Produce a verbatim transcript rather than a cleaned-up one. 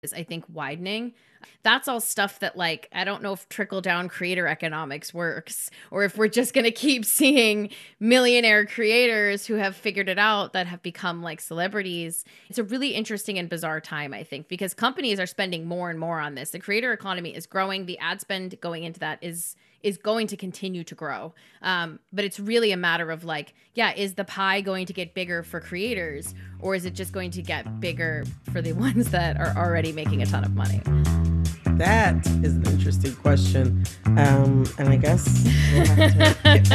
is, I think, widening. That's all stuff that, like, I don't know if trickle down creator economics works, or if we're just going to keep seeing millionaire creators who have figured it out that have become like celebrities. It's a really interesting and bizarre time, I think, because companies are spending more and more on this. The creator economy is growing. The ad spend going into that is is going to continue to grow. Um, but it's really a matter of, like, yeah, is the pie going to get bigger for creators, or is it just going to get bigger for the ones that are already making a ton of money? That is an interesting question. Um, and I guess we'll have to get